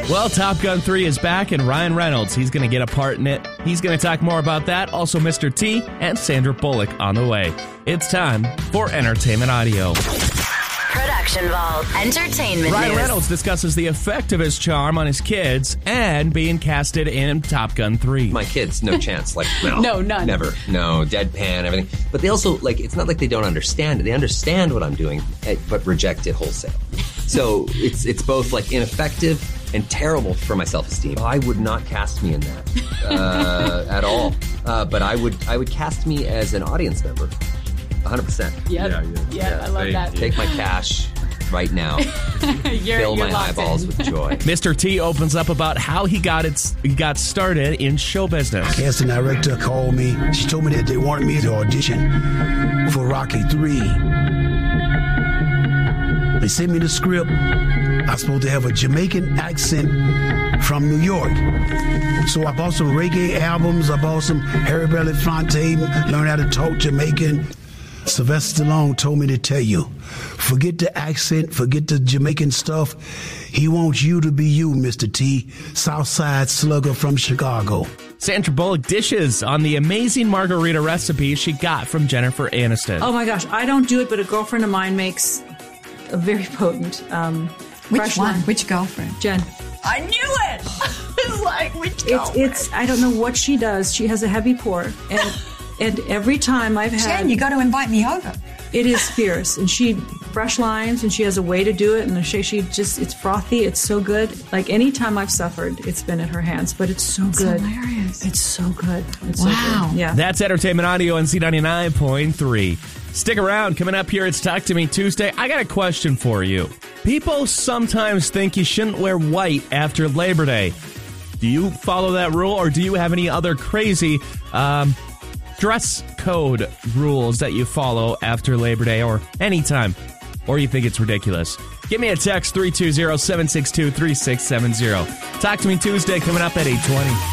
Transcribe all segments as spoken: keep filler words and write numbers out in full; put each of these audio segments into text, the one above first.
Well, Top Gun three is back, and Ryan Reynolds, he's going to get a part in it. He's going to talk more about that. Also, Mister T and Sandra Bullock on the way. It's time for Entertainment Audio. Production Vault Entertainment Ryan News. Reynolds discusses the effect of his charm on his kids and being casted in Top Gun three. My kids, no chance. Like, no. No, none. Never. No, deadpan, everything. But they also, like, it's not like they don't understand it. They understand what I'm doing, but reject it wholesale. So it's it's both, like, ineffective and terrible for my self-esteem. I would not cast me in that uh, at all. Uh, but I would I would cast me as an audience member. one hundred percent. Yep. Yeah, yeah, yeah. Yeah, I love Take, that. Take my cash right now. you're, Fill you're my eyeballs in. with joy. Mister T opens up about how he got it, he got started in show business. Casting director called me. She told me that they wanted me to audition for Rocky three. They sent me the script. I was supposed to have a Jamaican accent from New York. So I bought some reggae albums. I bought some Harry Belafonte, learned how to talk Jamaican. Sylvester Stallone told me to tell you, forget the accent, forget the Jamaican stuff. He wants you to be you, Mister T, Southside slugger from Chicago. Sandra Bullock dishes on the amazing margarita recipe she got from Jennifer Aniston. Oh my gosh, I don't do it, but a girlfriend of mine makes a very potent um, Which fresh one? lime. Which girlfriend? Jen. I knew it! It's like, which It's, girlfriend? it's, I don't know what she does. She has a heavy pour. And and every time I've had... Jen, you got to invite me over. It is fierce. And she, fresh limes, and she has a way to do it. And she, she just, it's frothy. It's so good. Like any time I've suffered, it's been at her hands. But it's so It's good. hilarious. It's so good. It's Wow. so good. Yeah. That's Entertainment Audio on C ninety-nine point three. Stick around. Coming up here, it's Talk to Me Tuesday. I got a question for you. People sometimes think you shouldn't wear white after Labor Day. Do you follow that rule, or do you have any other crazy um, dress code rules that you follow after Labor Day or anytime, or you think it's ridiculous? Give me a text, three two zero, seven six two, three six seven zero. Talk to Me Tuesday coming up at eight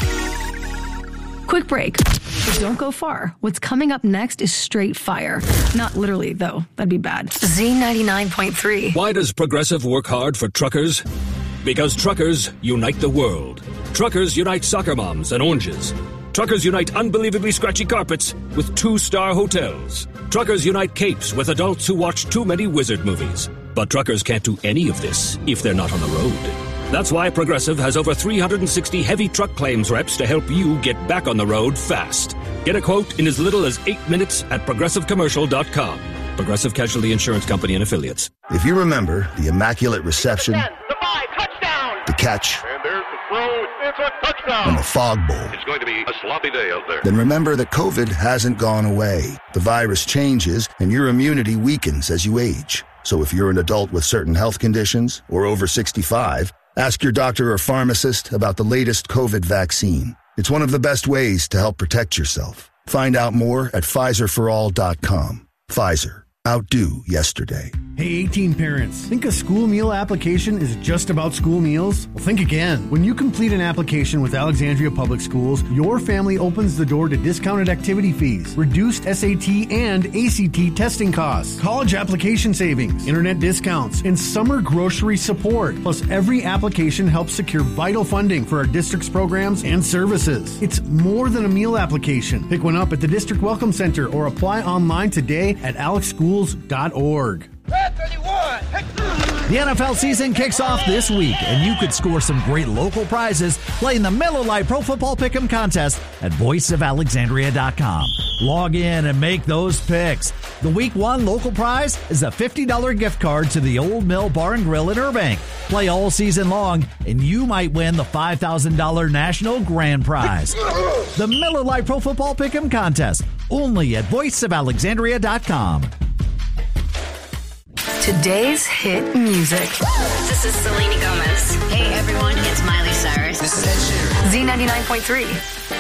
twenty. Quick break. But don't go far. What's coming up next is straight fire. Not literally, though. That'd be bad. Z ninety-nine point three. Why does Progressive work hard for truckers? Because truckers unite the world. Truckers unite soccer moms and oranges. Truckers unite unbelievably scratchy carpets with two-star hotels. Truckers unite capes with adults who watch too many wizard movies. But truckers can't do any of this if they're not on the road. That's why Progressive has over three hundred sixty heavy truck claims reps to help you get back on the road fast. Get a quote in as little as eight minutes at progressive commercial dot com. Progressive Casualty Insurance Company and Affiliates. If you remember the immaculate reception, ten, the five, touchdown! the catch, And there's the throw. It's a touchdown! and the fog bowl, It's going to be a sloppy day out there. then remember that COVID hasn't gone away. The virus changes, and your immunity weakens as you age. So if you're an adult with certain health conditions or over sixty-five, ask your doctor or pharmacist about the latest COVID vaccine. It's one of the best ways to help protect yourself. Find out more at Pfizer for all dot com. Pfizer. Outdo yesterday. Hey, eighteen parents, think a school meal application is just about school meals? Well, think again. When you complete an application with Alexandria Public Schools, your family opens the door to discounted activity fees, reduced S A T and A C T testing costs, college application savings, internet discounts, and summer grocery support. Plus, every application helps secure vital funding for our district's programs and services. It's more than a meal application. Pick one up at the District Welcome Center or apply online today at alex schools dot org. The N F L season kicks off this week, and you could score some great local prizes playing the Miller Lite Pro Football Pick'em contest at voice of alexandria dot com. Log in and make those picks. The week one local prize is a fifty dollars gift card to the Old Mill Bar and Grill in Irving. Play all season long, and you might win the five thousand dollars national grand prize. The Miller Lite Pro Football Pick'em contest, only at voice of alexandria dot com. Today's hit music. This is Selena Gomez. Hey everyone, it's Miley Cyrus. This is Ed Sheeran. Z ninety-nine point three.